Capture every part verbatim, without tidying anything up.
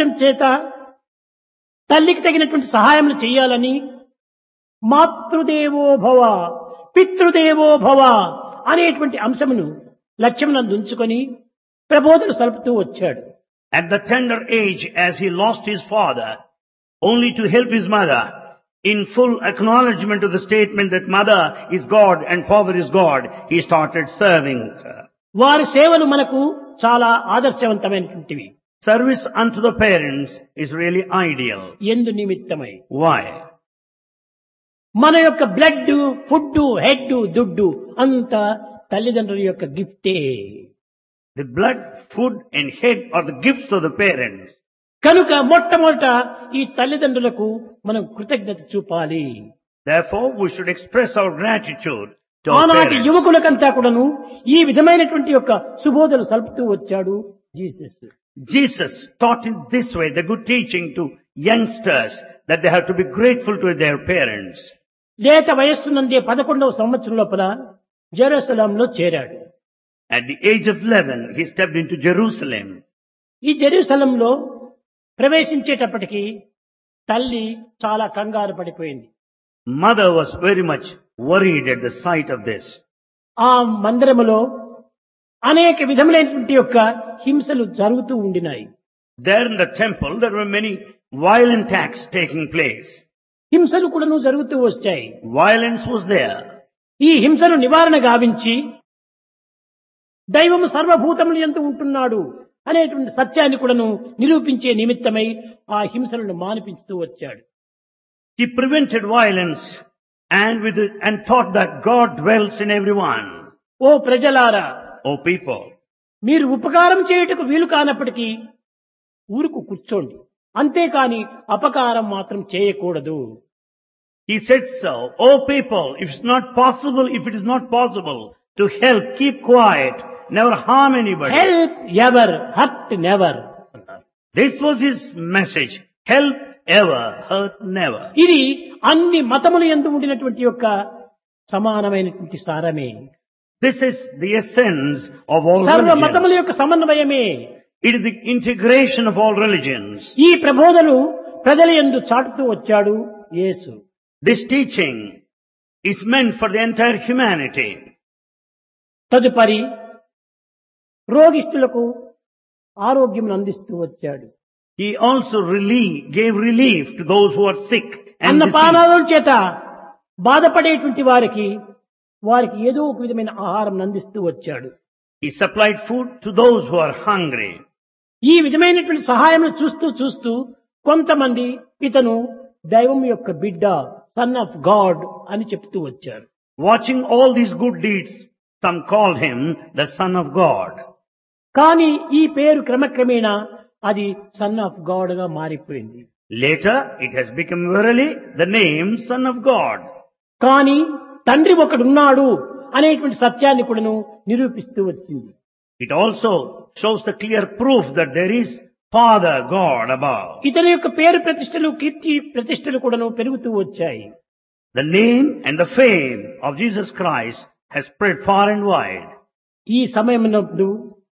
ఉద్దేశం చేత తల్లికి తగినటువంటి సహాయములు చేయాలని మాతృదేవో భవ పితృదేవో భవ అనేటువంటి అంశమును లక్ష్యమునందు ఉంచుకొని ప్రబోధన సలుపుతూ వచ్చాడు. At the tender age, as he lost his father, only to help his mother, in full acknowledgement of the statement that mother is God and father is God, he started serving her. వారి సేవలు మనకు చాలా ఆదర్శవంతమైనటువంటివి. Service unto the parents is really ideal. ఎందు నిమిత్తమై Why? మన యొక్క blood, food, head, దుడ్డు అంత తల్లిదండ్రుల యొక్క గిఫ్టే. The blood, food and head are the gifts of the parents. కనుక మొట్టమొదట ఈ తల్లిదండ్రులకు మనం కృతజ్ఞత చూపాలి. Therefore, we should express our gratitude to our ఆనాటి parents. యువకులకంతా కూడాను ఈ విధమైనటువంటి యొక్క సుబోధలు సలుపుతూ వచ్చాడు Jesus. Jesus taught in this way the good teaching to youngsters that they have to be grateful to their parents. లేత వయస్సు నందే పదకొండవ సంవత్సరం లోపల జెరూసలంలో చేరాడు. At the age of eleven, he stepped into Jerusalem. ఈ జెరూసలంలో ప్రవేశించేటప్పటికి తల్లి చాలా కంగారు పడిపోయింది. Mother was very much worried at the sight of this. ఆ మందిరములో అనేక విధములైనటువంటి యొక్క హింసలు జరుగుతూ ఉండినాయి. There in the temple, there were many violent acts taking place. హింసలు కూడాను జరుగుతూ వచ్చాయి. Violence was there. ఈ హింసను నివారణ గావించి దైవము సర్వభూతములు యందు ఉంటున్నాడు అనేటువంటి సత్యాన్ని కూడాను నిరూపించే నిమిత్తమై ఆ హింసలను మానిపించుతూ వచ్చాడు. He prevented violence and with it, and taught that God dwells in everyone. ఓ ప్రజలారా, O people, మీరు ఉపకారం చేయుటకు వీలు కానప్పటికీ ఊరుకు కూర్చోండి, అంతేకాని అపకారం మాత్రం చేయకూడదు. he said so. O people, if it's not possible, if it is not possible to help, keep quiet, never harm anybody. Help ever, hurt never. This was his message. Help ever, hurt never. ఇది అన్ని మతములు యందు ఉండినటువంటి యొక్క సమానమైనటువంటి సారమే. This is the essence of all సర్వ మతముల religions. యొక్క సమన్వయమే. It is the integration of all religions. ఈ ప్రబోధలు ప్రజల యందు చాటుతూ వచ్చాడు యేసు. This teaching is meant for the entire humanity. తదుపరి రోగిష్ఠులకు ఆరోగ్యం అందిస్తూ వచ్చాడు. He also relief, gave relief to those who are sick and అన్న diseased. పానాదుల చేత బాధపడేటువంటి వారికి వారికి ఏదో ఒక విధమైన ఆహారం అందిస్తూ వచ్చాడు. He supplied food to those who are hungry. ఈ విధమైనటువంటి సహాయం చూస్తూ చూస్తూ కొంతమంది ఇతను దైవం యొక్క బిడ్డ, సన్ ఆఫ్ గాడ్ అని చెప్తూ వచ్చారు. Watching all these good deeds, some called him the Son of God. కానీ ఈ పేరు క్రమక్రమేణా అది సన్ ఆఫ్ గాడ్ గా మారిపోయింది. Later, it has become verily the name Son of God. కానీ తండ్రి ఒకడున్నాడు అనేటువంటి సత్యాన్ని కూడాను నిరూపిస్తూ వచ్చింది. It also shows the clear proof that there is Father God above. ఇతని యొక్క పేరు ప్రతిష్టలు, కీర్తి ప్రతిష్టలు కూడాను పెరుగుతూ వచ్చాయి. The name and the fame of Jesus Christ has spread far and wide. ఈ సమయమునందు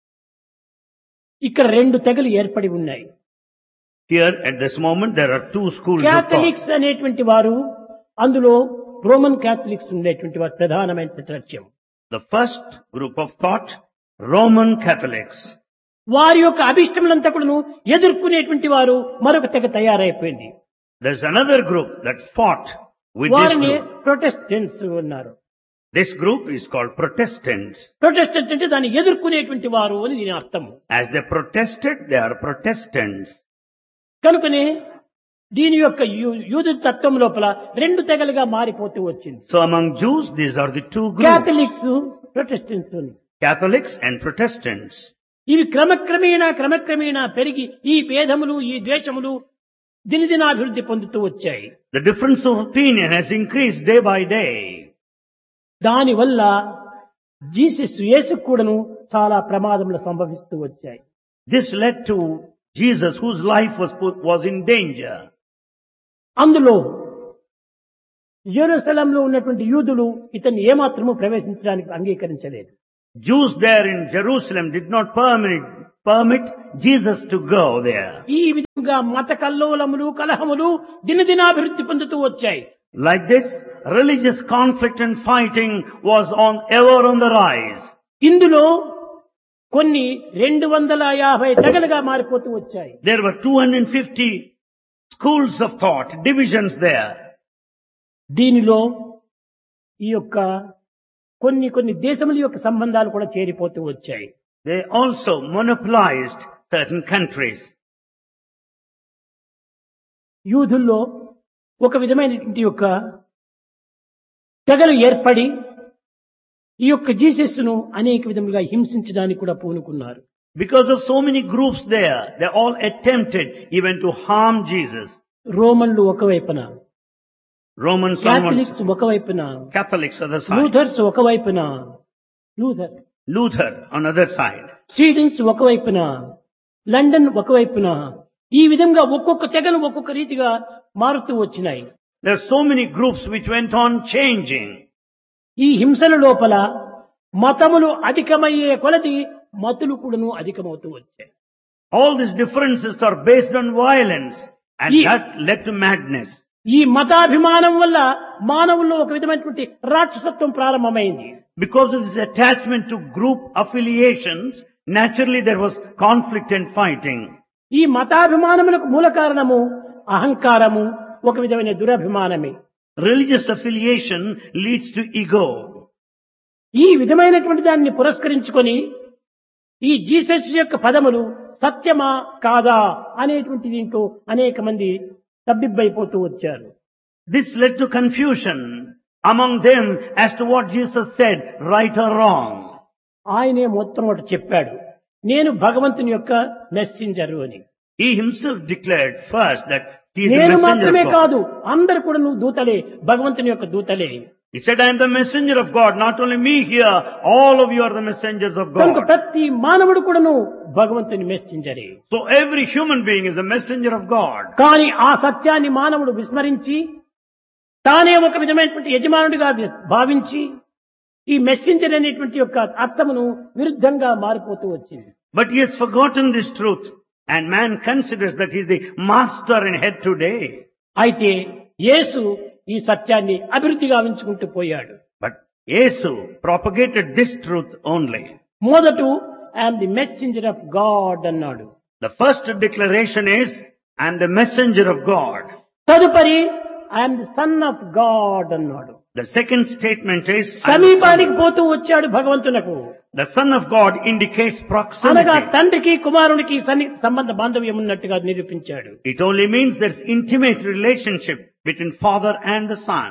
ఇక్కడ రెండు తెగలు ఏర్పడి ఉన్నాయి. Here at this moment there are two schools of thought. Catholics అనేటువంటి వారు, అందులో రోమన్ క్యాథలిక్స్ ఉండేటువంటి వారు ప్రధానమైన లక్ష్యం. The first group of thought, Roman Catholics. వారి యొక్క అభిష్టములంతా కూడాను ఎదుర్కొనేటువంటి వారు మరొక తెగ తయారైపోయింది. There's another group that fought with this వారిని group. ప్రొటెస్టెంట్స్ ఉన్నారు. This group is called Protestants. Protestant అంటే దాన్ని ఎదుర్కొనేటువంటి వారు అని దీని అర్థం. As they protested, they are Protestants. కనుకనే దీని యొక్క యూ- యూదు తత్వం లోపల రెండు తెగలుగా మారిపోతూ వచ్చింది. So among Jews, these are the two groups. Catholics, Protestants అని. Catholics and Protestants. ఇవి క్రమక్రమేణా క్రమక్రమేణా పెరిగి ఈ భేదములు, ఈ ద్వేషములు దినదినాభివృద్ధి పొందుతూ వచ్చాయి. The difference of opinion has increased day by day. దానివల్ల జీసస్ యేసు కూడాను చాలా ప్రమాదములు సంభవిస్తూ వచ్చాయి. This led to Jesus, whose life was put, was in danger. అందులో యెరూషలేంలో ఉన్నటువంటి యూదులు ఇతన్ని ఏమాత్రము ప్రవేశించడానికి అంగీకరించలేదు. Jews there in Jerusalem did not permit, permit Jesus to go there. ఈ విధంగా మత కల్లోలములు కలహములు దినదినాభివృద్ధి పొందుతూ వచ్చాయి. Like this, religious conflict and fighting was on ever on the rise. ఇందులో కొన్ని రెండు వందల యాభై తెగలుగా మారిపోతూ వచ్చాయి. There were two hundred fifty schools of thought, divisions there. దీనిలో ఈ యొక్క కొన్ని కొన్ని దేశముల యొక్క సంబంధాలు కూడా చేరిపోతూ వచ్చాయి. They also monopolized certain countries. యూదుల్లో ఒక విధమైనటువంటి యొక్క తెగలు ఏర్పడి ఈ యొక్క జీసస్ ను అనేక విధములుగా హింసించడానికి కూడా పూనుకున్నారు. Because of so many groups there, they all attempted even to harm Jesus. రోమన్లు ఒకవైపున, Romans, క్యాథలిక్స్ ఒకవైపున, Catholics on the side, లూథర్స్ ఒకవైపున, Luther Luther on the other side. స్వీడన్స్ ఒకవైపున, లండన్ ఒకవైపున, ఈ విధంగా ఒక్కొక్క తెగలు ఒక్కొక్క రీతిగా మారుతూ వచ్చినాయి. There are so many groups which went on changing. ఈ హింసల లోపల మతములు అధికమయ్యే కొలది మతులు కూడాను అధికమవుతూ వచ్చాయి. All these differences are based on violence, and Ye- that led to madness. ఈ మతాభిమానం వల్ల మానవుల్లో ఒక విధమైనటువంటి రాక్షసత్వం ప్రారంభమైంది. Because of this attachment to group affiliations, naturally there was conflict and fighting. ఈ మతాభిమానములకు మూల కారణము అహంకారము, ఒక విధమైన దురభిమానమే. Religious affiliation leads to ego. ఈ విధమైనటువంటి దాన్ని పురస్కరించుకొని ఈ జీసస్ యొక్క పదములు సత్యమా కాదా అనేటువంటి దీంతో అనేక మంది తబ్బిబ్బైపోతూ వచ్చారు. This led to confusion among them as to what Jesus said, right or wrong. ఆయనే మొత్తం ఒకటి చెప్పాడు, నేను భగవంతుని యొక్క మెసెంజరు అని. He himself declared first that he is the నేను messenger మాత్రమే of God. కాదు, అందరు కూడా నువ్వు దూతలే, భగవంతుని యొక్క దూతలే. He said, I am the messenger of God. Not only me here, all of you are the messengers of కనుక God. ప్రతి మానవుడు కూడాను భగవంతుని మెసెంజరే. So every human being is a messenger of God. కానీ ఆ సత్యాన్ని మానవుడు విస్మరించి తానే ఒక విధమైనటువంటి యజమానుడిగా భావించి ఈ మెసెంజర్ అనేటువంటి యొక్క అర్థమును విరుద్ధంగా మారిపోతూ వచ్చింది. But he has forgotten this truth, and man considers that he is the master and head today. అయితే యేసు ఈ సత్యాన్ని అభివృద్ధి గావించుకుంటూ పోయాడు. But Jesus propagated this truth only. మొదట I'm the messenger of God అన్నాడు. The first declaration is, I am the messenger of God. తదుపరి I'm the son of God అన్నాడు. The second statement is, I am the son సమీపానికి of- పోతూ వచ్చాడు భగవంతునకు. the Son of God indicates అనగా proximity. తండ్రికి కుమారునికి సన్ని సంబంధ బాంధవ్యం ఉన్నట్టుగా నిరూపించాడు. It only means there's intimate relationship between Father and the Son.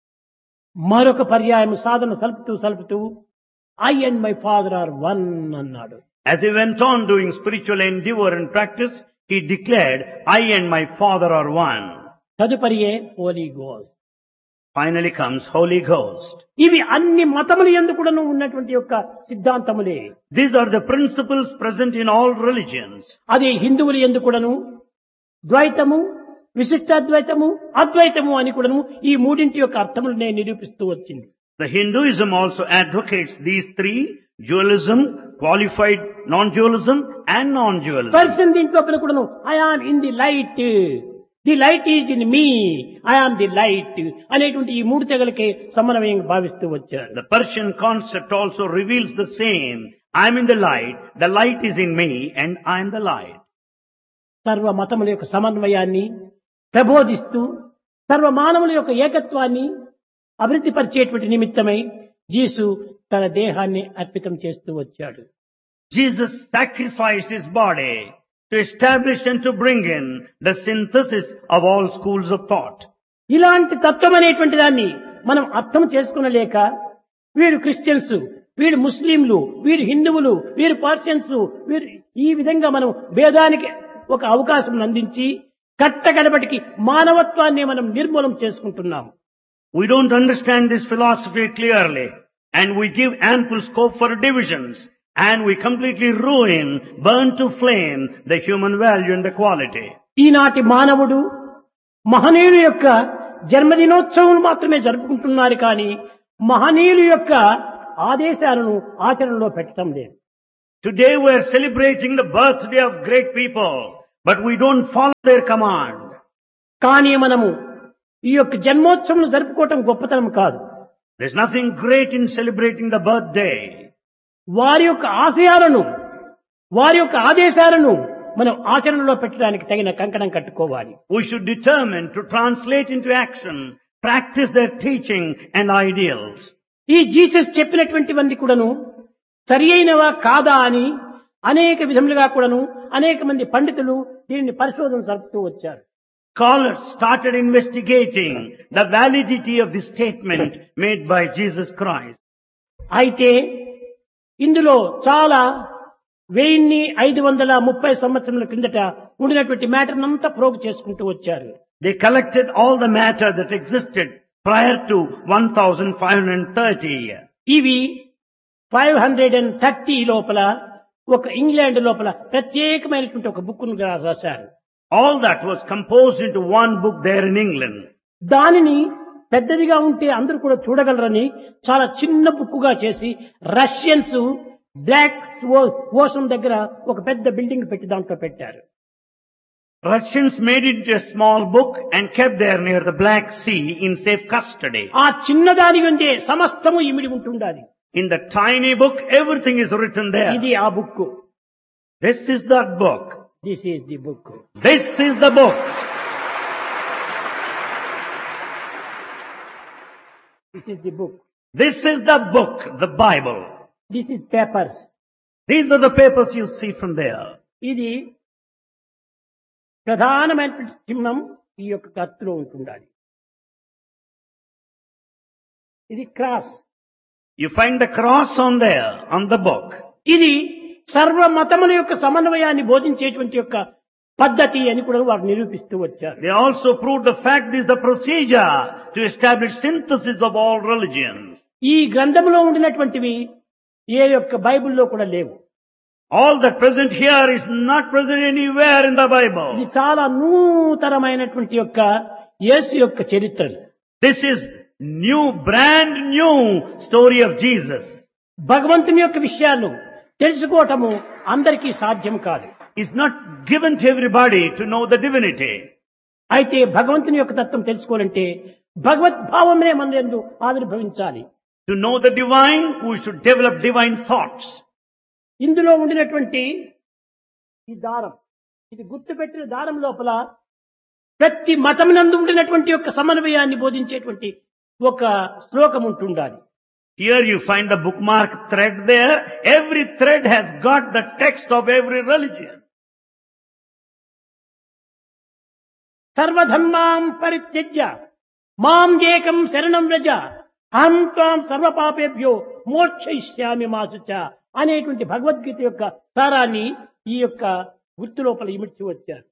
మరొక పర్యాయం సాధన సలుపుతూ సలుపుతూ I and my father are one అన్నాడు. As he went on doing spiritual endeavor and practice, he declared, I and my Father are one. తదుపరియే Holi ghost. Finally comes Holy Ghost. ఇవి అన్ని మతములు యందు కూడాను ఉన్నటువంటి యొక్క సిద్ధాంతములే. These are the principles present in all religions. అది హిందువుల యందు కూడాను ద్వైతము, విశిష్టాద్వైతము, అద్వైతము అని కూడాను ఈ మూడింటి యొక్క అర్థములనే నిరూపిస్తూ వచ్చింది. The Hinduism also advocates these three: dualism, qualified non-dualism, and non-dualism. Person దీంట్లో కూడాను I am in the light, the light is in me, I am the light అనేటువంటి ఈ మూడు తెగలకే సమన్వయంగా భావిస్తూ వచ్చారు. The Persian concept also reveals the same. I am in the light, the light is in me, and I am the light. సర్వ మతముల యొక్క సమన్వయాన్ని ప్రబోధిస్తూ సర్వ మానవుల యొక్క ఏకత్వాన్ని అభివృద్ధి పరిచేటువంటి నిమిత్తమై యేసు తన దేహాన్ని అర్పితం చేస్తూ వచ్చాడు. Jesus sacrificed his body to establish and to bring in the synthesis of all schools of thought. ఇలాంటి తత్వం అనేటువంటి దాన్ని మనం అర్థం చేసుకునలేక వీరు క్రిస్టియన్స్, వీరు ముస్లింలు, వీరు హిందువులు, వీరు పార్షియన్స్, వీరు ఈ విధంగా మనం భేదానికి ఒక అవకాశం అందించి కట్టగడబటికి మానవత్వాన్ని మనం నిర్మూలం చేసుకుంటున్నాం. We don't understand this philosophy clearly, and we give ample scope for divisions, and we completely ruin, burn to flame the human value and the quality. ఈనాటి మానవుడు మహనీయుల యొక్క జన్మదినోత్సవం మాత్రమే జరుపుకుంటున్నారు కానీ మహనీయుల యొక్క ఆదేశాలను ఆచరణలో పెట్టడం లేదు. Today we are celebrating the birthday of great people, but we don't follow their command. కానీ మనము ఈ యొక్క జన్మోత్సవం జరుపుకోవటం గొప్పతనం కాదు. There's nothing great in celebrating the birthday. వారి యొక్క ఆశయాలను వారి యొక్క ఆదేశాలను మనం ఆచరణలో పెట్టడానికి తగిన కంకణం కట్టుకోవాలి. We should determine to translate into action, practice their teaching and ideals. ఈ జీసస్ చెప్పినటువంటివన్నీ కూడాను సరి అయినవా కాదా అని అనేక విధములుగా కూడాను అనేక మంది పండితులు దీనిని పరిశోధన జరుపుతూ వచ్చారు. Scholars started investigating the validity of this statement made by Jesus Christ. అయితే ఇందులో చాలా వెయ్యిన్ని ఐదు వందల ముప్పై సంవత్సరముల కిందట ఉండినటువంటి మ్యాటర్ అంతా ప్రోగ్ చేసుకుంటూ వచ్చారు. They collected all the matter that existed prior to fifteen thirty. ఇవి ఫైవ్ హండ్రెడ్ అండ్ థర్టీ లోపల ఒక ఇంగ్లాండ్ లోపల ప్రత్యేకమైనటువంటి ఒక బుక్ ను రాశారు. All that was composed into one book there in England. దానిని పెద్దదిగా ఉంటే అందరూ కూడా చూడగలరని చాలా చిన్న బుక్కుగా చేసి రష్యన్స్ బ్లాక్ ఓషన్ దగ్గర ఒక పెద్ద బిల్డింగ్ పెట్టి దాంట్లో పెట్టారు. Russians made it a small book and kept there near the Black Sea in safe custody. ఆ చిన్నదాని ఉండే సమస్తము ఇమిడి ఉంటుండాలి. In the tiny book, everything is written there. ఇది ఆ book. This is that book. This is the book. This is the book. This is the book. This is the book, the Bible. This is papers. These are the papers you see from there. ఇది ప్రధానమైనటువంటి చిహ్నం ఈ యొక్క కత్తులో ఉంటుండాలి. ఇది cross. You find the cross on there, on the book. ఇది సర్వ మతముల యొక్క సమన్వయాన్ని బోధించేటువంటి యొక్క పద్ధతి అని కూడా వారు నిరూపిస్తూ వచ్చారు. They also proved the fact is the procedure to establish synthesis of all religions. ఈ గ్రంథంలో ఉండినటువంటివి ఏ యొక్క బైబిల్లో కూడా లేవు. All that present here is not present anywhere in the Bible. ఇది చాలా నూతనమైనటువంటి యొక్క యేసు యొక్క చరిత్ర. This is new, brand new story of Jesus. భగవంతుని యొక్క విషయాలు తెలుసుకోవటము అందరికీ సాధ్యం కాదు. It's not given to everybody to know the divinity. అయితే భగవంతుని యొక్క తత్వం తెలుసుకోవాలంటే భగవద్భావమే మన యందు ఆవిర్భవించాలి. To know the divine, we should develop divine thoughts. ఇందులో ఉండినటువంటి ఈ దారం, ఇది గుర్తుపెట్టిన దారం లోపల ప్రతి మతమునందు ఉండినటువంటి యొక్క సమన్వయాన్ని బోధించేటువంటి ఒక శ్లోకం ఉంటుండాలి. Here you find the bookmark thread there. Every thread has got the text of every religion. సర్వధర్మాం పరిత్యజ్య మాం ఏకం శరణం వ్రజ అహం త్వాం సర్వపాపేభ్యో మోక్షయిష్యామి మా శుచ అనేటువంటి భగవద్గీత యొక్క సారాన్ని ఈ యొక్క గుర్తు లోపల ఇమిడ్చి వచ్చారు.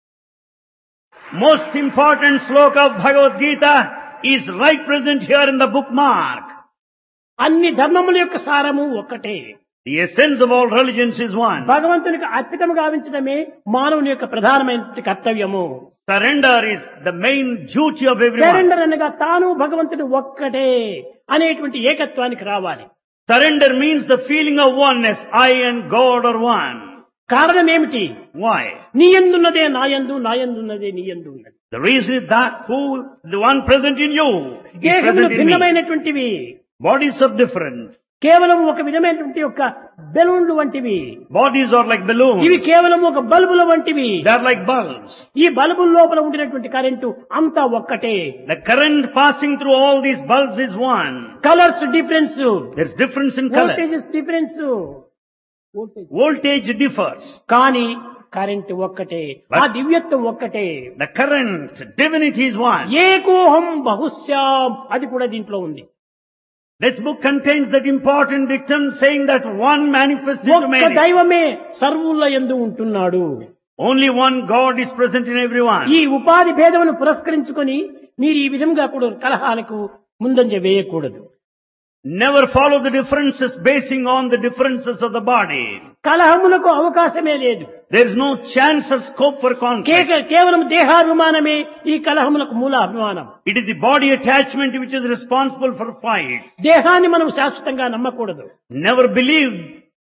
Most important sloka of Bhagavad Gita is right present here in the bookmark. అన్ని ధర్మముల యొక్క సారము ఒక్కటే. The essence of all religions is one. భగవంతునికి అర్పితము గావించడమే మానవుని యొక్క ప్రధానమైన కర్తవ్యము. Surrender is the main duty of everyone. Surrender అనగా తాను భగవంతుడు ఒక్కటే అనేటువంటి ఏకత్వానికి రావాలి. Surrender means the feeling of oneness. I and God are one. కారణం ఏమిటి? Why? నీ యందున్నదే నా యందు, నా యందున్నదే నీ యందు ఉన్నది. The reason is that who, the one present in you, is దేహములు present in me. భిన్నమైనటువంటివి. Bodies are different. కేవలం ఒక విధమైనటువంటి యొక్క బెలూన్లు వంటివి. Bodies are like balloons. ఇవి కేవలం ఒక బల్బుల వంటివి. They are like bulbs. ఈ బల్బుల లోపల ఉండినటువంటి కరెంటు అంతా ఒక్కటే. The current passing through all these bulbs is one. Colours difference. There is difference in color. Voltages difference. Voltage differs. కానీ కరెంట్ ఒక్కటే. ఆ దివ్యత్వం ఒక్కటే. The current, divinity is one. ఏకోహం బహుశ్యాం అది కూడా దీంట్లో ఉంది. This book contains that important dictum saying that one manifests into ఒక్క many. దైవమే సర్వుల యందు ఉంటున్నాడు. Only one God is present in everyone. ఈ ఉపాధి భేదమును పురస్కరించుకొని మీరు ఈ విధంగా కూడా కలహాలకు ముందంజ వేయకూడదు. Never follow the differences basing on the differences of the body. కలహములకు అవకాశమే లేదు. There is no chance or scope for conflict. కేవలం దేహాభిమానమే ఈ కలహములకు మూల అభిమానం. It is the body attachment which is responsible for fights. దేహాన్ని మనం శాశ్వతంగా నమ్మకూడదు. Never believe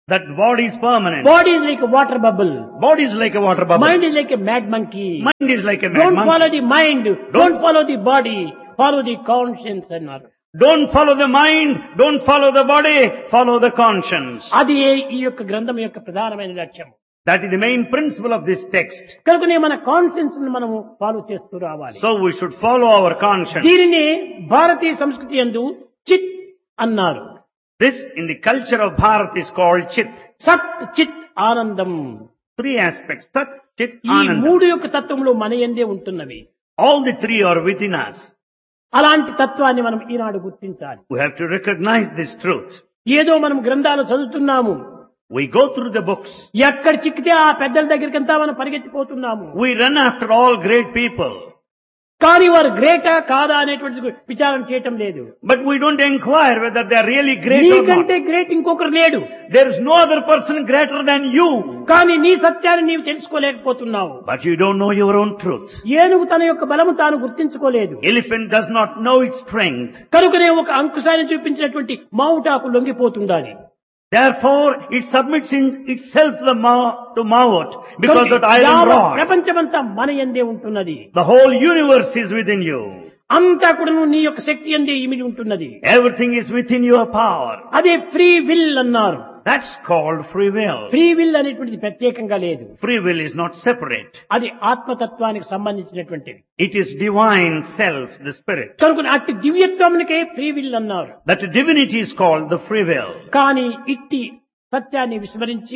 That body is permanent. Body is like a water bubble. Body is like a water bubble. Mind is like a mad monkey. Mind is like a mad Don't monkey. follow the mind. Don't follow the body. Follow the conscience అన్నారు. Don't follow the mind. Don't follow the body. Follow the conscience. అది ఈ యొక్క గ్రంథం యొక్క ప్రధానమైన లక్ష్యం. That is the main principle of this text. కనుకనే మన కాన్షియన్స్ ని మనము ఫాలో చేస్తూ రావాలి. So we should follow our conscience. దీనిని భారతీయ సంస్కృతి యందు చిత్ అన్నారు. This in the culture of Bharat is called Chit. సత్ చిత్ ఆనందం. Three aspects. Sat, Chit, ఈ Ananda. మూడు యొక్క తత్వంలో మన యందే ఉంటున్నవి. All the three are within us. అలాంటి తత్వాన్ని మనం ఈనాడు గుర్తించాలి. We have to recognize this truth. ఏదో మనం గ్రంథాలు చదువుతున్నాము. We go through the books. ఎక్కడ చిక్కితే ఆ పెద్దల దగ్గరికంతా మనం పరిగెత్తిపోతున్నాము. We run after all great people. కానీ వారు గ్రేటా కాదా అనేటువంటి విచారణ చేయటం లేదు. But we don't inquire whether they are really great or not. నీకంటే గ్రేట్ ఇంకొకరు లేడు. There is no other person greater than you. కానీ నీ సత్యాన్ని నీవు తెలుసుకోలేకపోతున్నావు. But you don't know your own truth. ఏనుగు తన యొక్క బలము తాను గుర్తించుకోలేదు. Elephant does not know its strength. కనుకనే ఒక అంకుశాన్ని చూపించినటువంటి మావుటాకు లొంగిపోతుండాలి. Therefore, it submits in itself the ma- to Maut because that iron యావత్ rod. ప్రపంచమంతా మన యందే ఉంటున్నది. The whole universe is within you. అంతా కూడా నీ యొక్క శక్తి యందే ఇమిడి ఉంటున్నది. Everything is within your power. అదే ఫ్రీ విల్ అన్నారు. That's called free will. Free will అనేటువంటిది ప్రత్యేకంగా లేదు. Free will is not separate. అది ఆత్మతత్వానికి సంబంధించినటువంటిది. It is divine self, the spirit. కనుక అట్టి దివ్యత్వమునికే ఫ్రీ విల్ అన్నారు. That divinity is called the free will. కానీ ఇట్టి సత్యాన్ని విస్మరించి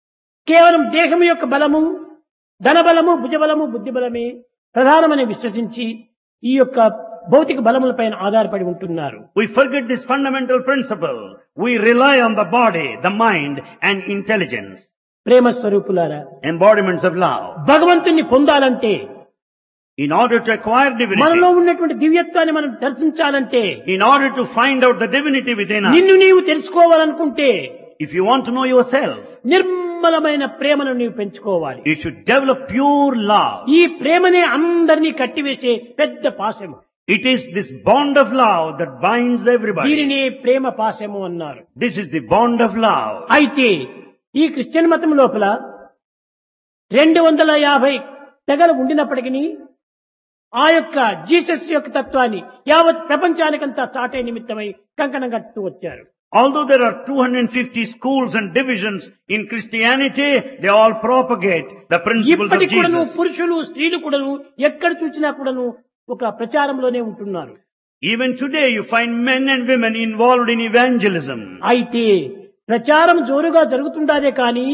కేవలం దేహం యొక్క బలము, ధనబలము, భుజబలము, బుద్ధిబలమే ప్రధానమని విశ్వసించి ఈ యొక్క భౌతిక బలములపైన ఆధారపడి ఉంటున్నారు. We forget this fundamental principle. We rely on the body, the mind and intelligence. ప్రేమ స్వరూపులారా, Embodiments of love. భగవంతుణ్ణి పొందాలంటే, In order to acquire divinity, మనలో ఉన్నటువంటి దివ్యత్వాన్ని మనం దర్శించాలంటే, in order to find out the divinity within us, నిన్ను నీవు తెలుసుకోవాలనుకుంటే, if you want to know yourself, నిర్మలమైన ప్రేమను నీవు పెంచుకోవాలి. you should develop pure love. ఈ ప్రేమనే అందరినీ కట్టివేసే పెద్ద పాశము. It is this bond of love that binds everybody. దీనినే ప్రేమ పాశము అన్నారు. This is the bond of love. అయితే ఈ క్రిస్టియన్ మతం లోపల రెండు వందల యాభై తెగలు ఉండినప్పటికీ ఆ యొక్క జీసస్ యొక్క తత్వాన్ని యావత్ ప్రపంచానికంతా చాటే నిమిత్తమై కంకణం కట్టుతూ వచ్చారు. Although there are two hundred fifty schools and divisions in Christianity, they all propagate the principles of ఇప్పటికి కూడాను Jesus. పురుషులు స్త్రీలు కూడాను ఎక్కడ చూసినా కూడాను ఒక ప్రచారంలోనే ఉంటున్నారు. Even today you find men and women involved in evangelism. అయితే ప్రచారం జోరుగా జరుగుతుండాదే కానీ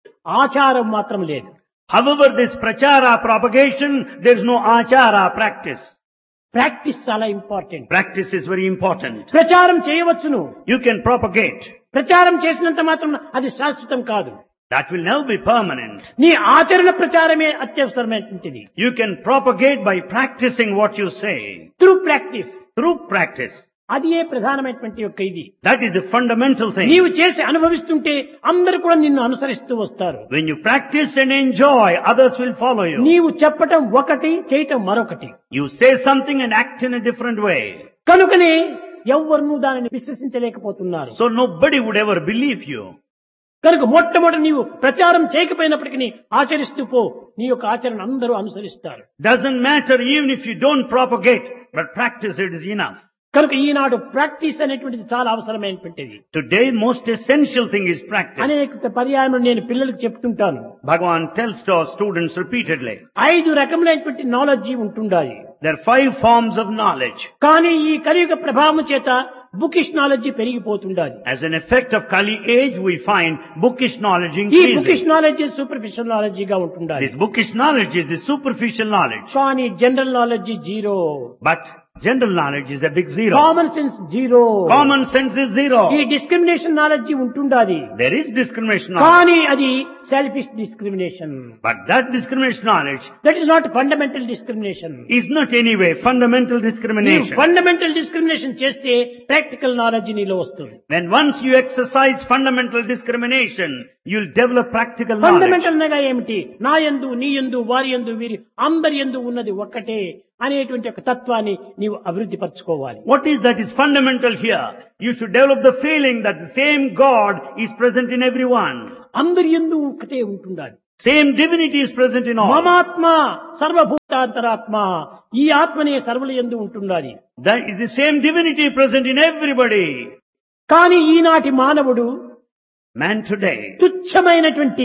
ఆచారం మాత్రం లేదు. However, this prachara propagation, there is no achara practice. Practice చాలా important. Practice is very important. ప్రచారం చేయవచ్చును. You can propagate. ప్రచారం చేసినంత మాత్రం అది శాశ్వతం కాదు. That will never be permanent. నీ ఆచరణ ప్రచారమే అత్యవసరమైనటువంటిది. You can propagate by practicing what you say. Through practice. Through practice. అది ఏ ప్రధానమైనటువంటి యొక్క ఇది. That is the fundamental thing. నీవు చేసి అనుభవిస్తుంటే అందరూ కూడా నిన్ను అనుసరిస్తూ వస్తారు. When you practice and enjoy, others will follow you. నీవు చెప్పటం ఒకటి, చేయటం మరొకటి. You say something and act in a different way. కనుకనే ఎవ్వరూ దానిని విశ్వసించలేకపోతున్నారు. So nobody would ever believe you. కనుక మొట్టమొదటి నీవు ప్రచారం చేయకపోయినప్పటికీ ఆచరిస్తూ పో, నీ యొక్క ఆచరణ అందరూ అనుసరిస్తారు. Doesn't matter even if you don't propagate, but practice it is enough. కనుక ఈనాడు ప్రాక్టీస్ అనేటువంటిది చాలా అవసరమైనటువంటిది. Today most essential thing is practice. అనేక పర్యాయం నేను పిల్లలకు చెప్తుంటాను. Bhagavan tells to our students repeatedly. ఐదు రకములైనటువంటి నాలెడ్జి ఉంటుండాలి. There are five forms of knowledge. కానీ ఈ కలియుగ ప్రభావం చేత bookish knowledge పెరిగిపోతుండాలి. As an effect of Kali age, we find bookish knowledge ఈ increasing. బుకిష్ నాలెడ్జి సూపర్ఫిషియల్ నాలెడ్జిగా ఉంటుండాలి. This bookish knowledge is the superficial knowledge. కానీ general knowledge zero. But general knowledge is a big zero. Common sense zero. Common sense is zero. ఈ discrimination knowledge ఉంటుండాలి. There is discrimination knowledge. కానీ అది selfish discrimination. But that discrimination knowledge that is not fundamental discrimination. is not anyway fundamental discrimination. Fundamental discrimination చేస్తే practical knowledge నీలో వస్తుంది. When once you exercise fundamental discrimination, you'll develop practical knowledge. Fundamental అనగా ఏమిటి? నా యందు, నీ యందు, వారి యందు, వీరి అందరి యందు ఉన్నది ఒక్కటే. అనేటువంటి ఒక తత్వాన్ని నీవు అభివృద్ధి పరచుకోవాలి. What is that is fundamental here? You should develop the feeling that the same God is present in everyone. అందరి యందు ఒకటే ఉంటుండాలి. Same divinity is present in all. మమాత్మ సర్వభూతాంతరాత్మ, ఈ ఆత్మనే సర్వుల యందు ఉంటుండాలి. That is the same divinity present in everybody. కానీ ఈనాటి మానవుడు Man today, తుచ్చమైనటువంటి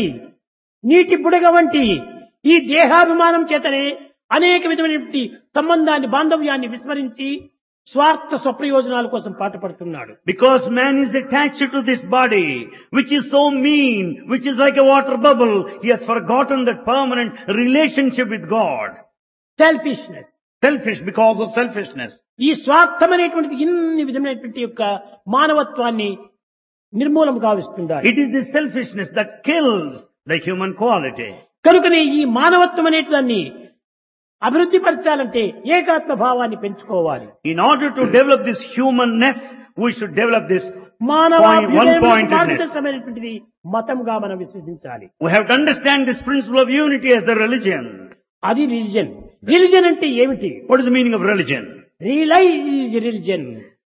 నీటి బుడగ వంటి ఈ దేహాభిమానం చేతనే అనేక విధమైనటువంటి సంబంధాన్ని బాంధవ్యాన్ని విస్మరించి స్వార్థ స్వప్రయోజనాల కోసం పాటుపడుతున్నాడు. because man is attached to this body, which is so mean, which is like a water bubble, he has forgotten that permanent relationship with God. Selfishness, Selfish because of selfishness. ఈ స్వార్థమనేటువంటిది ఇన్ని విధమైనటువంటి యొక్క మానవత్వాన్ని నిర్మూలం గావిస్తుండాలి. It is this selfishness that kills the human quality. కనుకనే ఈ మానవత్వం అనేదాన్ని అభివృద్ధి పరచాలంటే ఏకాత్మ భావాన్ని పెంచుకోవాలి. In order to develop this humanness, we should develop this మానవ point, one-pointedness. బాధ్యతమైనటువంటిది మతంగా మనం విశ్వసించాలి. We have to understand this principle of unity as the religion. అది రిలిజన్. రిలిజన్ అంటే ఏమిటి? What is the meaning of religion? Realise is religion.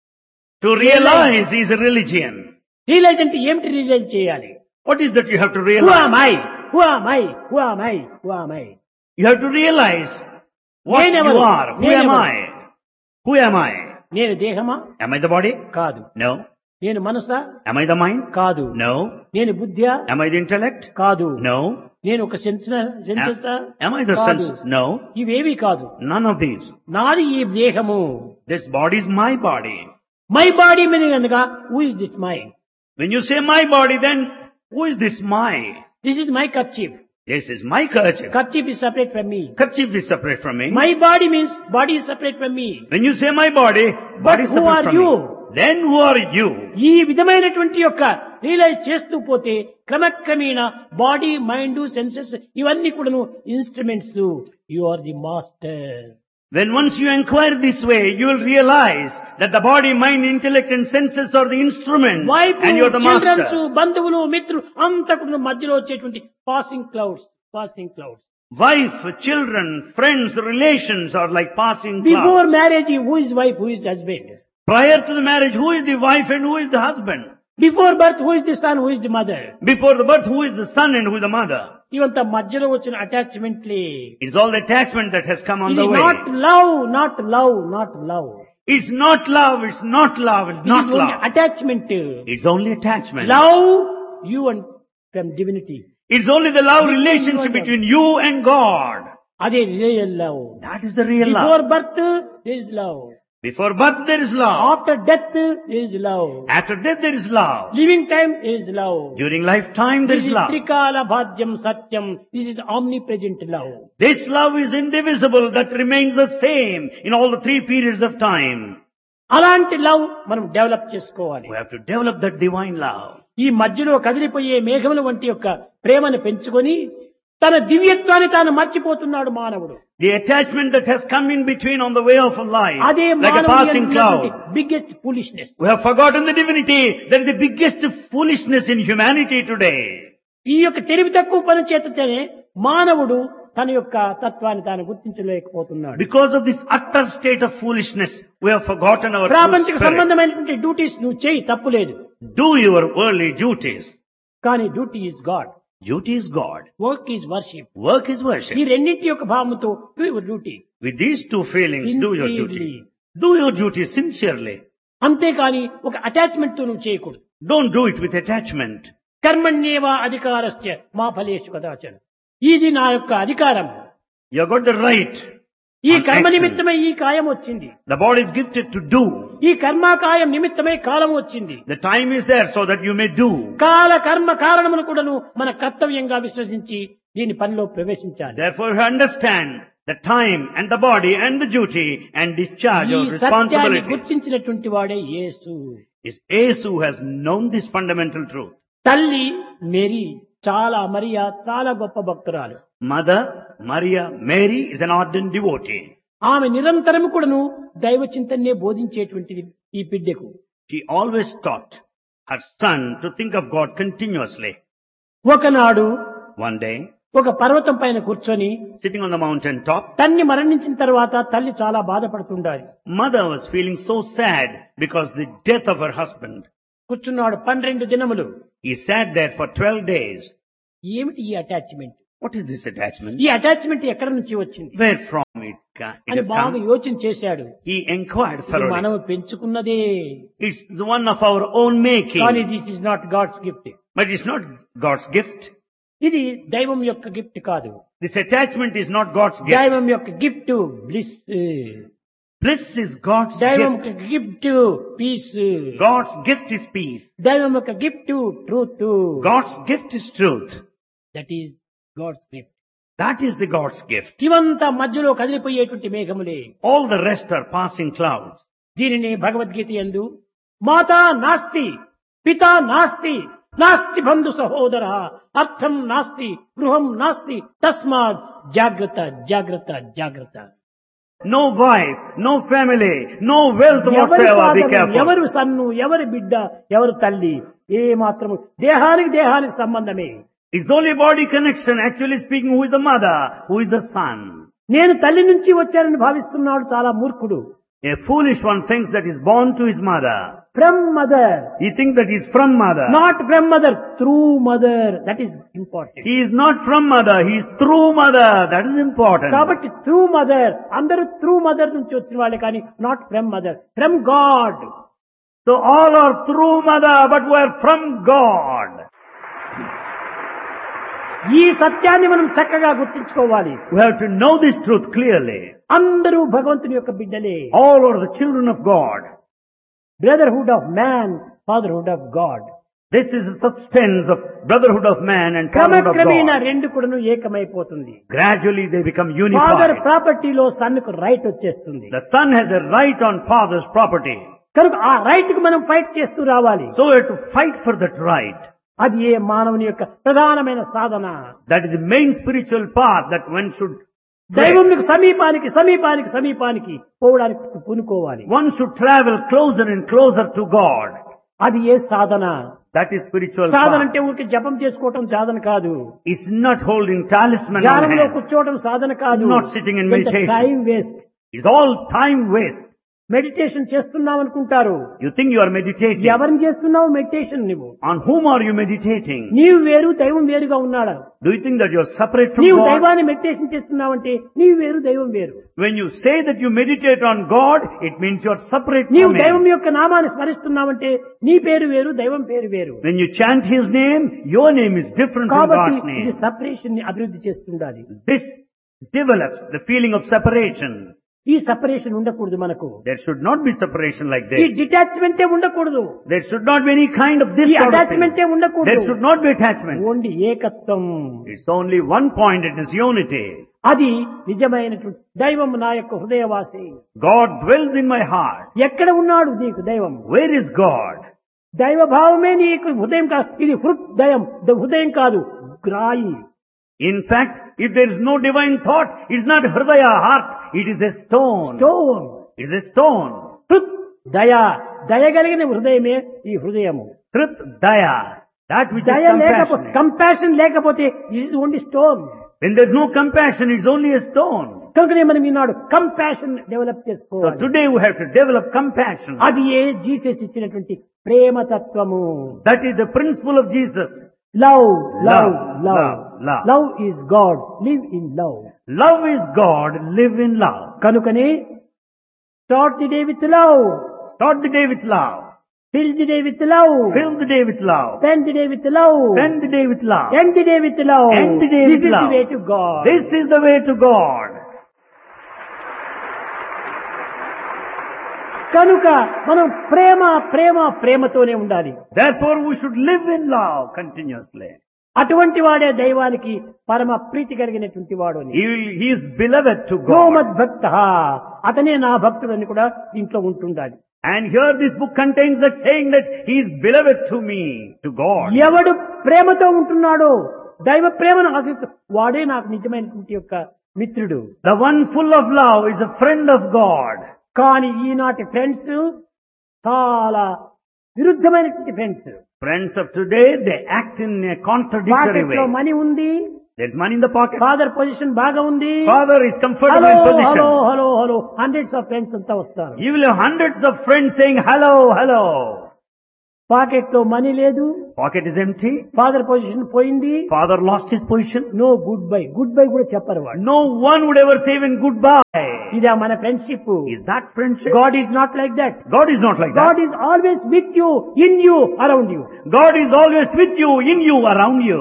To realize is a religion. Realise అంటే ఏమిటి? Realise చేయాలి. What is that you have to who realize? Am I, who am I, who am I, who am I. You have to realize what you నేనెవరు? are. Who am నేనెవరు? I? Who am I? నేను దేహమా? Am I the body? కాదు. No. నేను మనసా? Am I the mind? కాదు. No. నేను బుద్ధ్యా? Am I the intellect? కాదు. No. నేను ఒక సెన్సర్ సెన్సెసా? Am I the కాదు. senses? No. ఇవేవి కాదు. None of these. నాది ఈ దేహము. This body is my body. My body meaning అనగా who is this my? When you say my body, then who is this my? This is my kerchief. This is my kerchief. Kerchief is separate from me. Kerchief is separate from me. My body means body is separate from me. When you say my body, But body is who separate are from you? me. Then who are you? ఈ విధమైనటువంటి యొక్క realise చేస్తూ పోతే క్రమక్రమేణ body, mind, senses ఇవన్నీ కూడాను instruments. You are the master. Then once you inquire this way, you will realize that the body, mind, intellect and senses are the instruments wife, and you are the children's, master. బంధువులు, మిత్రులు అంతా కూడా మధ్యలో వచ్చేటువంటి passing clouds, passing clouds. Wife, children, friends, relations are like passing before clouds. Marriage who is wife, who is husband? Prior to the marriage, who is the wife and who is the husband? Before birth who is the sun, who is the mother? Before the birth, who is the son and who is the mother? ఇవంతా మధ్యలో వచ్చిన అటాచ్మెంట్లే. It's all the attachment that has come on ఇది the way. Not love, not love, not love. It's not love, it's not love, it's not love. Attachment. It's only attachment. Love you and from divinity. It's only the love relationship between you and God. అదే real love. That is the real before love. Birth there is love. Before birth there is love. After death there is love. After death there is love. Living time there is love. During lifetime there this is is love. త్రికాల భాద్యం సత్యం. This is omni present love. This love is indivisible, that remains the same in all the three periods of time. అలాంటి love మనం develop చేసుకోవాలి. We have to develop that divine love. ఈ మధ్యలో కదిలిపోయే మేఘముల వంటి యొక్క ప్రేమను పెంచుకొని తన దివ్యత్వాన్ని తాను మర్చిపోతున్నాడు మానవుడు. The attachment that has come in between on the way of life, అదే like a passing cloud. Biggest foolishness. We have forgotten the divinity. That is the biggest foolishness in humanity today. ఈ యొక్క తెలివి తక్కువ పని చేతనే మానవుడు తన యొక్క తత్వాన్ని తాను గుర్తించలేకపోతున్నాడు. Because of this utter state of foolishness, we have forgotten our true ప్రాపంచిక spirit. సంబంధమైనటువంటి డ్యూటీస్ నువ్వు చేయి, తప్పులేదు. Do your worldly duties. కానీ duty is God. Duty is God. Work is worship. Work is worship. ఈ రెండింటి యొక్క భావముతో do your duty. With these two feelings, do your Sincerely. duty. Do your duty sincerely. అంతేకాని ఒక attachment తో నువ్వు చేయకూడదు. Don't do it with attachment. కర్మణ్యేవ అధికారస్య మా ఫలేషు కదాచన. ఇది నా యొక్క అధికారం. You have got the right. ఈ on కర్మ action. నిమిత్తమై ఈ కాయం వచ్చింది. The body is gifted to do. ఈ కర్మాకాయం నిమిత్తమై కాలం వచ్చింది. The time is there so that you may do. కాల కర్మ కారణములు కూడాను మన కర్తవ్యంగా విశ్వసించి దీని పనిలో ప్రవేశించాలి. Therefore you understand the time and the body and the duty and discharge ఈ of సత్యాన్ని responsibility. గుర్తించినటువంటి వాడే యేసు. It's Ace who has known this fundamental truth. తల్లి మేరీ చాలా మరియా చాలా గొప్ప భక్తురాలు. Mother Maria Mary is an ardent devotee. ఆమె నిరంతరము కూడాను దైవ చింతనే బోధించేటువంటిది ఈ బిడ్డకు. She always taught her son to think of God continuously. ఒకనాడు One day, ఒక పర్వతం పైన కూర్చొని sitting on the mountain top. తల్లి మరణించిన తర్వాత తల్లి చాలా బాధపడుతుండాలి. Mother was feeling so sad because the death of her husband. కూర్చున్నాడు పన్నెండు దినములు. He sat there for twelve days. ఏమిటి ఈ attachment? What is this attachment? ఈ అటాచ్మెంట్ ఎక్కడి నుంచి వచ్చింది Where from it, ca- it అని has బాగా come? యోచన చేశాడు. He inquired ఇది thoroughly. మనం పెంచుకున్నదే, It's the one of our own కానీ making. This is not God's gift. But it's not God's gift. ఇది దైవం యొక్క గిఫ్ట్ కాదు. This attachment is not God's gift. దైవం యొక్క gift bliss, Bliss is God's దైవం gift. యొక్క gift piece, God's gift is peace. దైవం యొక్క gift truth. God's gift is truth. That is God's gift. That is the God's gift. ఇవంతా మధ్యలో కదిలిపోయేటువంటి మేఘములే. All the rest are passing clouds. దీనిని భగవద్గీత యందు మాతా నాస్తి పితా నాస్తి నాస్తి బంధు సహోదర అర్థం నాస్తి గృహం నాస్తి తస్మాత్ జాగ్రత్త జాగ్రత్త జాగ్రత్త. No wife, no family, no wealth ఎవరి whatsoever. Be father, careful. ఎవరు సన్ను, ఎవరి బిడ్డ, ఎవరు తల్లి, ఏ మాత్రము దేహానికి దేహానికి సంబంధమే. It's only body connection. Actually speaking, who is the mother? Who is the son? నేను తల్లి నుంచి వచ్చానని భావిస్తున్నాడు చాలా మూర్ఖుడు. A foolish one thinks that he's born to his mother. From mother, He thinks that he's from mother. Not from mother, through mother. That is important. He is not from mother. He is through mother. That is important. కాబట్టి through mother, అందరూ through mother నుంచి వచ్చిన వాళ్ళే కానీ not from mother, from God. So all are through mother, but we are from God. ఈ సత్యాన్ని మనం చక్కగా గుర్తించుకోవాలి. We have to know this truth clearly. అందరూ భగవంతుని యొక్క బిడ్డలే. All are the children of God. Brotherhood of man, fatherhood of God. This is the substance of brotherhood of man and fatherhood of క్రమక్రమేణా God. రెండు కూడాను ఏకమైపోతుంది. Gradually they become father unified. ప్రాపర్టీలో sun కు right వచ్చేస్తుంది. The son has a right on father's property. కనుక ఆ right కు మనం fight చేస్తూ రావాలి. So we have to fight for that right. అది ఏ మానవుని యొక్క ప్రధానమైన సాధన. That is the main spiritual path that one should tread. దైవంకు సమీపానికి సమీపానికి సమీపానికి పోవడానికి పూనుకోవాలి. One should travel closer and closer to God. అది ఏ సాధన. That is spiritual Sadhana path. అంటే ఊరికి జపం చేసుకోవటం సాధన కాదు. It's not holding talisman on ధ్యానంలో hand. కూర్చోవడం సాధన కాదు. Not sitting in meditation. Time waste. It's all time waste. Meditation చేస్తున్నావు అనుకుంటారు. You think you are meditating. ఎవరిని చేస్తున్నావు మెడిటేషన్ నువ్వు? On whom are you meditating? నీవు వేరు దైవం వేరుగా ఉన్నాడా? Do you think that you are separate from నీవు God? దైవాన్ని మెడిటేషన్ చేస్తున్నావంటే నీవు వేరు దైవం వేరు. When you say that you meditate on God, it means you are separate నీవు from దైవం Him. యొక్క నామాన్ని స్మరిస్తున్నావంటే నీ పేరు వేరు దైవం పేరు వేరు. When you chant His name, your name is different from కాబట్టి God's ఇది name. సపరేషన్ ని అభివృద్ధి చేస్తుండాలి. This develops the feeling of separation. ఈ సపరేషన్ ఉండకూడదు మనకు. There should not be separation like ఈ this. డిటాచ్మెంటే ఉండకూడదు. There should not be any kind of this ఈ sort of thing. అటాచ్మెంటే ఉండకూడదు. There should not be attachment. Only ఏకత్వం. It's only one point, it is unity. అది నిజమైనటువంటి దైవం నా యొక్క హృదయవాసి. God dwells in my heart. ఎక్కడ ఉన్నాడు నీకు దైవం? Where is God? దైవ భావమే నీకు హృదయం కాదు. ఇది హృదయం, హృదయం కాదు, గ్రాయి. In fact, if there is no divine thought, it's not hridaya, heart, it is a stone. Stone. It is a stone. హృద్ దయ, దయగలిగిన హృదయమే ఈ హృదయము. Truth, daya, that which is దయ లేకపోతే, compassionate. కంపాషన్ లేకపోతే this is only stone. When there is no compassion, it's only a stone. కనుకనే మనం ఈనాడు కంపాషన్ డెవలప్ So చేసుకోవాలి. today we have to develop compassion. అది ఏ జీసస్ ఇచ్చినటువంటి ప్రేమతత్వము. That is the principle of Jesus. Love love Love, love love, love. Love is God, live in love. Love is God, live in love. కనుకనే start the day with love, Start the day with love. Fill the day with love, Fill the day with love. Spend the day with love, Spend the day with love. End the day with love. End the day this with is the love. Way to God. This is the way to God. కనుక మనం ప్రేమ ప్రేమ ప్రేమతోనే ఉండాలి. Therefore we should live in love continuously. అటువంటి వాడే దైవానికి పరమ ప్రీతి కలిగినటువంటి వాడు అని. He, will- he is beloved to go God. మద్ భక్త, అతనే నా భక్తుడని కూడా ఇంట్లో ఉంటుండాలి. And here this book contains that saying that he is beloved to me, to God. ఎవడు ప్రేమతో ఉంటున్నాడో, దైవ ప్రేమను ఆశిస్తూ వాడే నాకు నిజమైనటువంటి యొక్క మిత్రుడు. The one full of love is a friend of God. కానీ ఈనాటి ఫ్రెండ్స్ చాలా విరుద్ధమైనటువంటి friends. Friends of today, they act in a contradictory పాకెట్లో way. మనీ ఉంది, There's money in the pocket. Father position బాగా ఉంది. Father is comfortable hello in position. Hello hello hello hundreds of friends అంతా వస్తారు. You will have hundreds of friends saying hello, hello. Pocket లో money లేదు. Pocket is empty. Father position పోయింది. Father lost his position. No good bye. Good bye కూడా చెప్పరు వాడు. No one would ever say even goodbye. ఇదే మన friendship. Is that friendship? God is not like that. God is not like God that. Is always with you, in you, around you. God is always with you, in you, around you.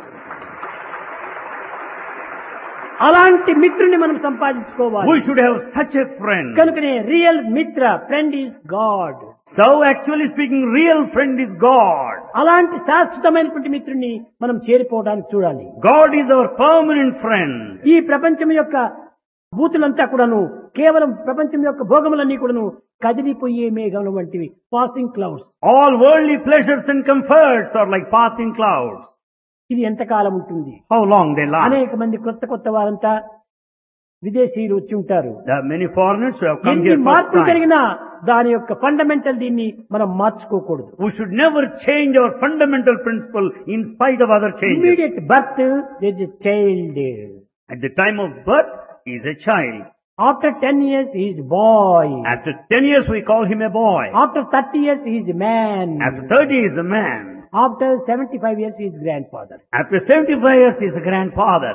అలాంటి మిత్రుని మనం సంపాదించుకోవాలి. We should have such a friend. కనుకనే real మిత్ర, friend is God. So actually speaking, real friend is God. అలాంటి శాశ్వతమైనటువంటి మిత్రుని మనం చేరిపోవడానికి చూడాలి. God is our permanent friend. ఈ ప్రపంచం యొక్క భూతులంతా కూడాను కేవలం ప్రపంచం యొక్క భోగములన్నీ కూడాను కదిలిపోయే మేఘముల వంటివి, passing clouds. All worldly pleasures and comforts are like passing clouds. ఇది ఎంతకాలం ఉంటుంది? How long they last? అనేక మంది కొత్త కొత్త వారంతా విదేశీయులు వచ్చి ఉంటారు. There are many foreigners who have come ఎన్ని here first మార్పులు time. జరిగినా దాని యొక్క ఫండమెంటల్ దీన్ని మనం మార్చుకోకూడదు. We should never change our fundamental principle in spite of other changes. Immediate birth there is a child. At the time of birth, he is a child. After ten years he is bye. After ten years, we call him a boy. After thirty years he is a man. After thirty, he is a man. After seventy five years he is grand father. After seventy-five years, he is a grandfather.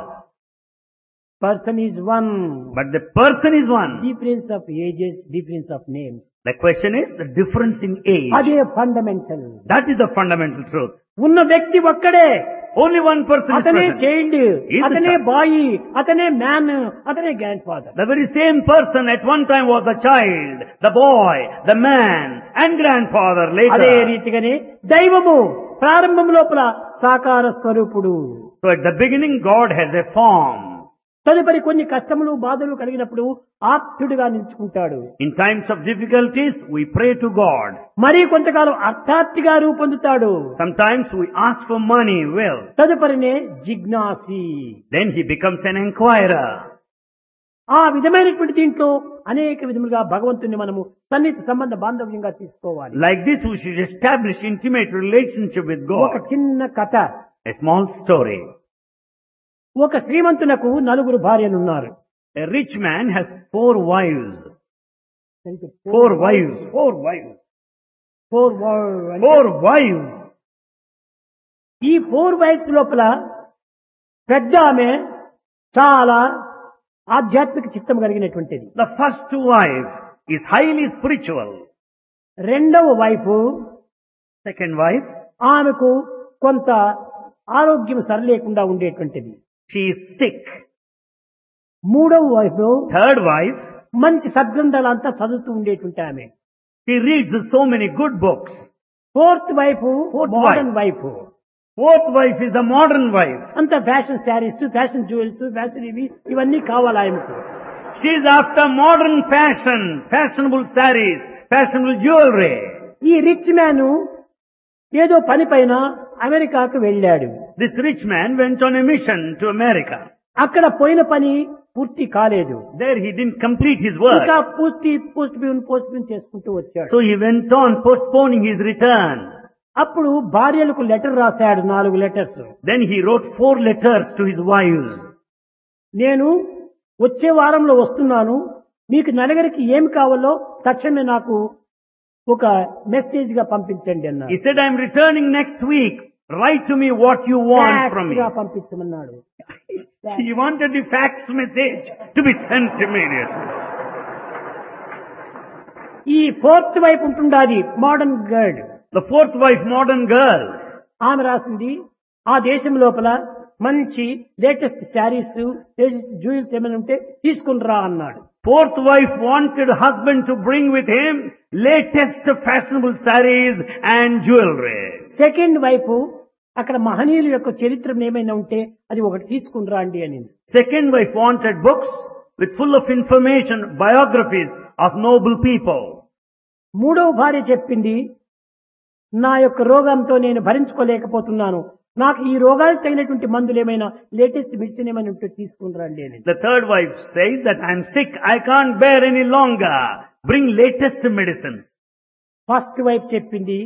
Person is one. But the person is one. Difference of ages, difference of names. The question is the difference in age. అదే fundamental. That is the fundamental truth. ఉన్న వ్యక్తి ఒక్కడే. Only one person is అతనే present. Child, He is the అతనే child. Bye, అతనే man, అతనే grand father. The very same person at one time was the child, the boy, the man, and grandfather అదే later. రీతిగానే దైవము ప్రారంభం లోపల సాకార స్వరూపుడు. So at the beginning, God has a form. తదుపరి కొన్ని కష్టములు బాధలు కలిగినప్పుడు ఆప్తుడిగా నిలుచుకుంటాడు. In times of difficulties, we pray to God. మరి కొంతకాలం అర్థార్థిగా రూపొందుతాడు. Sometimes we ask for money, will. తదుపరినే జిజ్ఞాసి. Then he becomes an inquirer. ఆ విధమైనటువంటి దీంట్లో అనేక విధములుగా భగవంతుని మనము సన్నిహిత సంబంధ బాంధవ్యంగా తీసుకోవాలి. Like this, we should establish intimate relationship with ఒక God. చిన్న కథ. A small story. ఒక శ్రీమంతునకు నలుగురు భార్యలు ఉన్నారు. A rich man has four wives. Four wives. Four wives. Four Four wives. ఈ ఫోర్ వైఫ్స్ లోపల పెద్ద ఆమె చాలా ఆధ్యాత్మిక చిత్తం కలిగినటువంటిది. The first wife is highly spiritual. రెండవ వైఫ్ Second wife, ఆమెకు కొంత ఆరోగ్యం సరిలేకుండా ఉండేటువంటిది. she is sick. మూడవ వైఫ్ Third wife, మంచి సద్గ్రంథాలంతా చదువుతూ ఉండేటువంటి ఆమె. she reads so many good books. Fourth wife Fourth modern wife. Wife. Fourth wife is the modern wife. అంత fashion saris, fashion jewels, fashion ఇవి ఇవన్నీ కావాలి ఆయనకు. She is after modern fashion, fashionable sarees, fashionable jewelry. ఈ rich man ఏదో పని పైన అమెరికాకు వెళ్ళాడు. This rich man went on a mission to America. అక్కడ పోయిన పని పూర్తి కాలేదు. There he didn't complete his work. ఇంకా పూర్తి పోస్ట్ పోన్ పోస్ట్ పోన్ చేసుకుంటూ వచ్చాడు. So he went on postponing his return. అప్పుడు భార్యలకు లెటర్ రాశాడు, నాలుగు letters. Then he wrote four letters to his wives. నేను వచ్చే వారంలో వస్తున్నాను, మీకు నలుగురికి ఏమి కావాలో తక్షణమే నాకు ఒక మెసేజ్ గా పంపించండి అన్నాడు. He said, I'm returning next week. Write to me what you want from me. గా పంపించమన్నాడు. He wanted the fax message to be sent immediately. ఈ ఫోర్త్ వైపు ఉంటుండాది modern girl. The fourth wife, modern girl. ఆమె రాసింది, ఆ దేశం లోపల మంచి latest saris, latest jewels ఏమైనా ఉంటే తీసుకుని రా అన్నాడు. Fourth wife wanted husband to bring with him latest fashionable sarees and jewelry. Second wife అక్కడ మహనీయుల యొక్క చరిత్ర ఏమైనా ఉంటే అది ఒకటి తీసుకుని రండి అని. Second wife wanted books with full of information, biographies of noble people. మూడవ భార్య చెప్పింది, నా యొక్క రోగంతో నేను భరించుకోలేకపోతున్నాను, నాకు ఈ రోగానికి తగినటువంటి మందులు ఏమైనా లేటెస్ట్ మెడిసిన్ ఏమైనా ఉంటే తీసుకుని రండి అని. The third wife says that I'm sick, I can't bear any longer. Bring latest medicines. First wife చెప్పింది,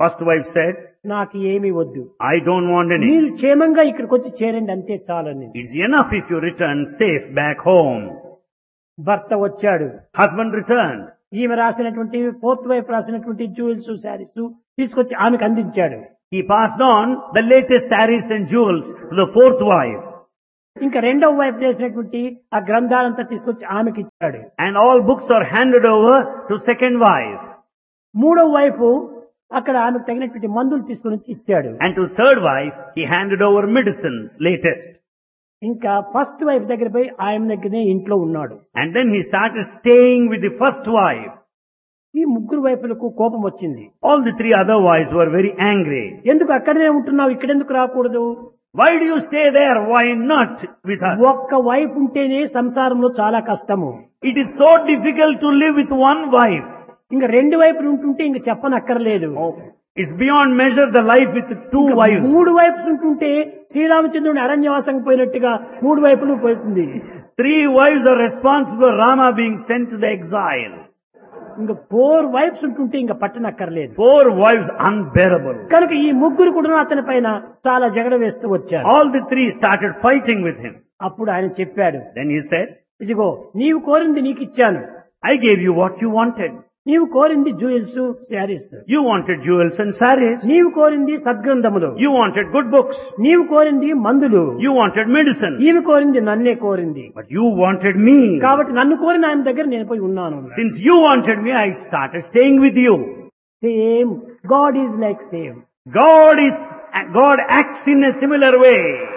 First wife said, నాకు ఏమీ వద్దు, I don't want any. మీరు క్షేమంగా ఇక్కడికి వచ్చి చేరండి అంతే చాలని. It's enough if you return safe back home. భర్త వచ్చాడు. Husband returned. ఈమె రాసినటువంటి ఫోర్త్ వైఫ్ రాసినటువంటి జ్యువెల్స్ శారీస్ తీసుకొచ్చి ఆమెకు అందించాడు. He passed on the latest sarees and jewels to the fourth wife. ఇంకా రెండవ వైఫ్ చేసినటువంటి ఆ గ్రంథాలంతా తీసుకొచ్చి ఆమెకి ఇచ్చాడు. And all books are handed over to second wife. మూడవ వైఫ్ అక్కడ ఆమెకు తగినటువంటి మందులు తీసుకుని వచ్చి ఇచ్చాడు. And to third wife, he handed over medicines, latest. ఇంకా ఫస్ట్ వైఫ్ దగ్గర పోయి ఆయన దగ్గరనే ఇంట్లో ఉన్నాడు. And then he started staying with the first wife. ఈ ముగ్గురు వైపులకు కోపం వచ్చింది. All the three other wives were very angry. ఎందుకు అక్కడనే ఉంటున్నావు, ఇక్కడెందుకు రాకూడదు? Why do you stay there? Why not with us? ఒక్క వైఫ్ ఉంటేనే సంసారంలో చాలా కష్టము. It is so difficult to live with one wife. ఇంకా రెండు వైపులు ఉంటుంటే ఇంక చెప్పనక్కర్లేదు. It's beyond measure the life with two wives. మూడు వైపులు ఉంటుంటే శ్రీరామచంద్రుని అరణ్యవాసం పోయినట్టుగా మూడు వైపులు పోతుంది. Three wives are responsible for Rama being sent to the exile. ఇంకా ఫోర్ వైఫ్స్ ఉంటుంటే ఇంకా పట్టనక్కర్లేదు. Four wives unbearable. కనుక ఈ ముగ్గురు కూడా అతని పైన చాలా జగడ వేస్తూ వచ్చారు. All the three started fighting with him. అప్పుడు ఆయన చెప్పాడు, Then he said, ఇదిగో నీవు కోరింది నీకు ఇచ్చాను. I gave you what you wanted. నీవు కోరింది jewels saris, You wanted jewels and sarees. నీవు కోరింది సద్గ్రంథములు, You wanted good books. నీవు కోరింది మందులు, You wanted medicines. ఈమె కోరింది నన్నే కోరింది. But you wanted me. కాబట్టి నన్ను కోరిన ఆయన దగ్గర నేను పోయి ఉన్నాను. Since you wanted me, I started staying with you. Same God is like same. God is, God acts in a similar way.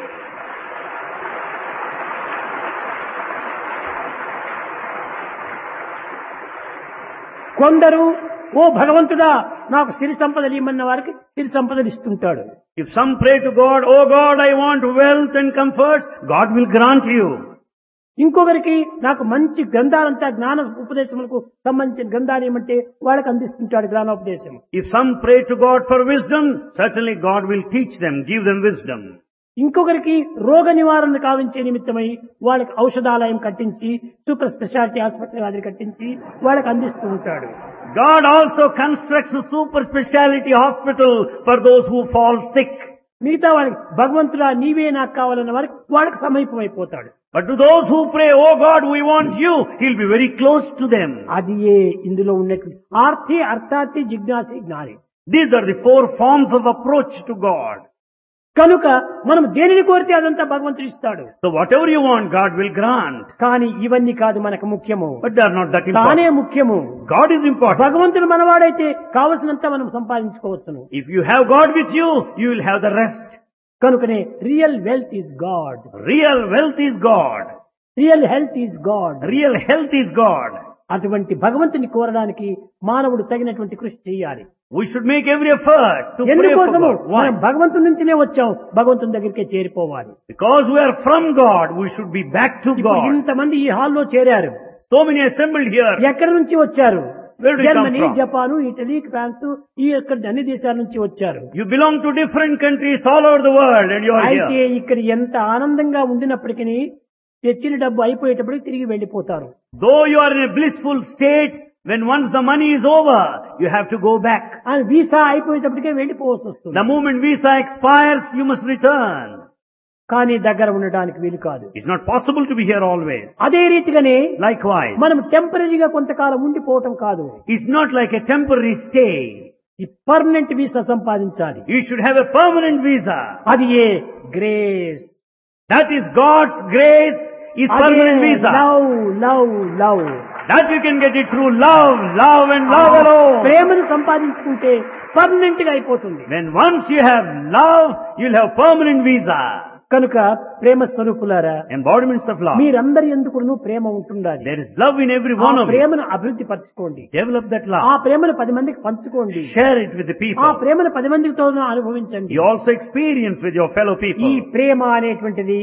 కొందరు ఓ భగవంతుడా నాకు సిరి సంపదలు ఇమ్మన్న వారికి సిరి సంపదలు ఇస్తుంటాడు. If some pray to God, oh God, I want wealth and comforts, God will grant you. ఇంకొకరికి నాకు మంచి గ్రంథాలంతా జ్ఞాన ఉపదేశములకు సంబంధించిన గ్రంథాలు ఏమంటే వాళ్ళకి అందిస్తుంటాడు జ్ఞానోపదేశం. If some pray to God for wisdom, certainly God will teach them, give them wisdom. ఇంకొకరికి రోగ నివారణ కావించే నిమిత్తమై వాళ్ళకి ఔషధాలయం కట్టించి సూపర్ స్పెషాలిటీ ఆసుపత్రి వారిని కట్టించి వాళ్ళకి అందిస్తూ ఉంటాడు. God also constructs a super speciality hospital for those who fall sick. మిగతా వాళ్ళకి భగవంతుడా నీవే నాకు కావాలన్న వారికి వాళ్ళకి సమీపం అయిపోతాడు. But to those who pray, oh God, we want you, he'll be very close to them. అది ఏ ఇందులో ఉన్నటువంటి ఆర్తి అర్థార్థి జిజ్ఞాసి జ్ఞాని. These are the four forms of approach to God. కనుక మనం దేనిని కోరితే అదంతా భగవంతుడు ఇస్తాడు. So whatever you want, God will grant. కానీ ఇవన్నీ కాదు మనకు ముఖ్యము. But they are not that తానే important. ముఖ్యము. God is important. భగవంతుడు మనవాడైతే కావలసినంత మనం సంపాదించుకోవచ్చును. If you have God with you, you will have the rest. కనుకనే real wealth is God, Real wealth is God. Real health is God. Real health is God. అటువంటి భగవంతుని కోరడానికి మానవుడు తగినటువంటి కృషి చేయాలి. We should make every effort to pray for ఎందుకోసము God. మనం Why? భగవంతుడి నుంచినే వచ్చాం, భగవంతుని దగ్గరికే చేరిపోవాలి. Because we are from God, we should be back to ఇప్పుడు God. ఇంతమంది ఈ హాల్లో చేరారు. So many assembled here. ఎక్కడి నుంచి వచ్చారు? Where do you come Germany, from? Japan, Italy, France, ఈ యొక్క అన్ని దేశాల నుంచి వచ్చారు. You belong to different countries all over the world and you are అయితే here. ఇక్కడ ఎంత ఆనందంగా ఉండినప్పటికీ తెచ్చిన డబ్బు అయిపోయేటప్పటికి తిరిగి వెళ్లిపోతారు. Though you are in a blissful state, when once the money is over, you have to go back. ఆ visa అయిపోయేటప్పటికే వెళ్లిపోవాల్సి వస్తుంది. The moment visa expires, you must return. కానీ దగ్గర ఉండడానికి వీలు కాదు. It's not possible to be here always. అదే రీతిగానే Likewise, మనం టెంపరీగా కొంతకాలం ఉండిపోవటం కాదు, it's not like a temporary stay. Permanent visa సంపాదించాలి. You should have a permanent visa. అది ఏ grace. That is God's grace is permanent visa. Love love love That you can get it through love, love and love alone. ప్రేమను సంపాదించుకుంటే permanent గా అయిపోతుంది. When once you have love, you'll have permanent visa. కనుక ప్రేమ స్వరూపులారా, Embodiments of love. మీరందరి ఎందుకు ప్రేమ ఉంటుండాలి. There is love in every ఆ one of you. ప్రేమను అభివృద్ధి పరచుకోండి. Develop that ఆ love. ప్రేమను పది మందికి పంచుకోండి. Share it with the ఆ people. ప్రేమను పది మందితో అనుభవించండి. You also experience with your fellow ఈ people. ప్రేమ అనేటువంటిది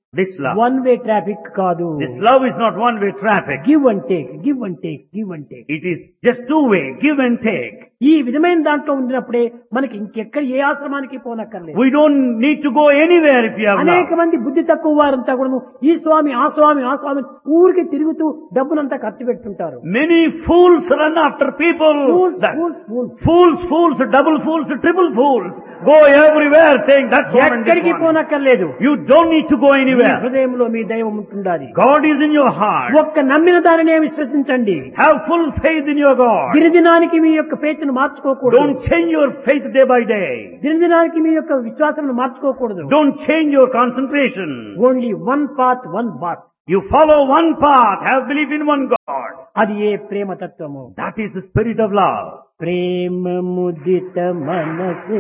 This love. One way traffic కాదు. This love is not one-way traffic. Give and take, give and take, give and take. It is just two-way, give and take. ఈ విధమైన దాంట్లో ఉండినప్పుడే మనకి ఇంకెక్కడ ఏ ఆశ్రమానికి పోనక్కర్లేదు. We don't need to go anywhere if you have అనేక love. మంది బుద్ధి తక్కువ వారంతా కూడా ఈ స్వామి ఆ స్వామి ఆ స్వామి ఊరికి తిరుగుతూ డబ్బునంతా ఖర్చు పెడుతుంటారు. Many fools run after people. Fools, That- fools, fools. Fools, fools, double fools, triple fools. Go everywhere saying that's one and this ఎక్కడికి one. పోనక్కర్లేదు. You don't need to go me anywhere. హృదయంలో మీ దైవం ఉంటుండాలి. God is in your heart. ఒక్క నమ్మిన దానినే విశ్వసించండి. Have full faith in your God. దినదినానికి మీ యొక్క faith ను మార్చుకోకూడదు. Don't change your faith day by day. దినదినానికి మీ యొక్క విశ్వాసం మార్చుకోకూడదు. Don't change your concentration. Only one path one bath. You follow one path, have belief in one God. అది ఏ ప్రేమ తత్వము. That is the spirit of love. ప్రేమ ముదిత మనసు